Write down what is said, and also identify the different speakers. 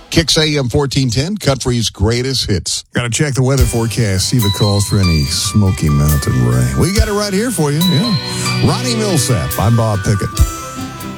Speaker 1: Kicks AM 1410, country's greatest hits.
Speaker 2: Got to check the weather forecast, see if it calls for any Smoky Mountain rain. We got it right here for you, yeah. Ronnie Millsap, I'm Bob Pickett.